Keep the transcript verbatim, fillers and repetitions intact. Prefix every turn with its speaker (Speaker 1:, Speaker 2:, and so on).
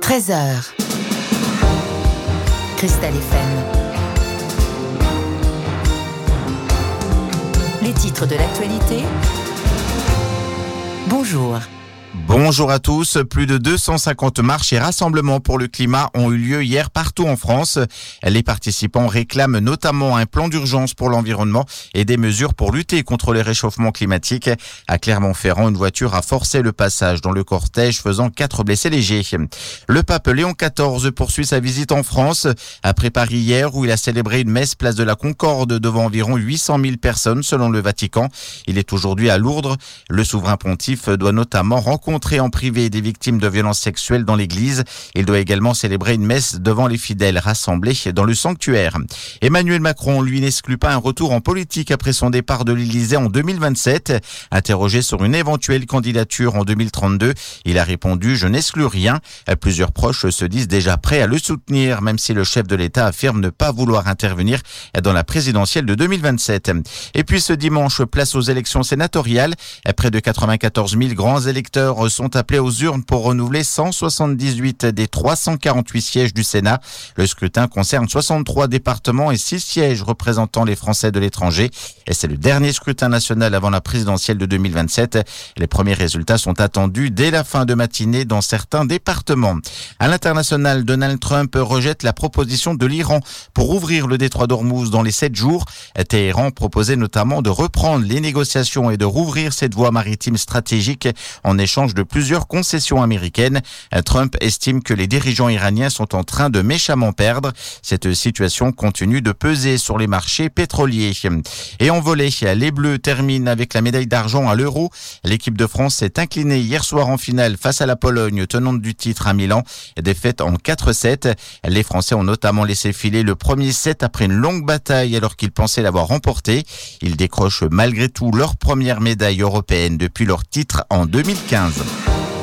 Speaker 1: treize heures. Cristal F M. Les titres de l'actualité. Bonjour.
Speaker 2: Bonjour à tous. Plus de deux cent cinquante marches et rassemblements pour le climat ont eu lieu hier partout en France. Les participants réclament notamment un plan d'urgence pour l'environnement et des mesures pour lutter contre les réchauffements climatiques. À Clermont-Ferrand, une voiture a forcé le passage dans le cortège, faisant quatre blessés légers. Le pape Léon quatorze poursuit sa visite en France. Après Paris hier, où il a célébré une messe place de la Concorde devant environ huit cent mille personnes selon le Vatican. Il est aujourd'hui à Lourdes. Le souverain pontife doit notamment rencontrer rencontrer en privé des victimes de violences sexuelles dans l'église. Il doit également célébrer une messe devant les fidèles rassemblés dans le sanctuaire. Emmanuel Macron, lui, n'exclut pas un retour en politique après son départ de l'Élysée en deux mille vingt-sept. Interrogé sur une éventuelle candidature en deux mille trente-deux, il a répondu « Je n'exclus rien ». Plusieurs proches se disent déjà prêts à le soutenir, même si le chef de l'État affirme ne pas vouloir intervenir dans la présidentielle de deux mille vingt-sept. Et puis ce dimanche, place aux élections sénatoriales. Près de quatre-vingt-quatorze mille grands électeurs sont appelés aux urnes pour renouveler cent soixante-dix-huit des trois cent quarante-huit sièges du Sénat. Le scrutin concerne soixante-trois départements et six sièges représentant les Français de l'étranger. Et c'est le dernier scrutin national avant la présidentielle de deux mille vingt-sept. Les premiers résultats sont attendus dès la fin de matinée dans certains départements. À l'international, Donald Trump rejette la proposition de l'Iran pour ouvrir le détroit d'Ormuz dans les sept jours. Téhéran proposait notamment de reprendre les négociations et de rouvrir cette voie maritime stratégique en échange de plusieurs concessions américaines. Trump estime que les dirigeants iraniens sont en train de méchamment perdre. Cette situation continue de peser sur les marchés pétroliers. Et en volley, les Bleus terminent avec la médaille d'argent à l'Euro. L'équipe de France s'est inclinée hier soir en finale face à la Pologne, tenante du titre à Milan. Défaite en quatre sept. Les Français ont notamment laissé filer le premier set après une longue bataille alors qu'ils pensaient l'avoir remporté. Ils décrochent malgré tout leur première médaille européenne depuis leur titre en deux mille quinze.